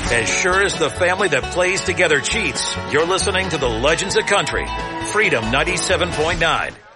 As sure as the family that plays together cheats, you're listening to the Legends of Country, Freedom 97.9.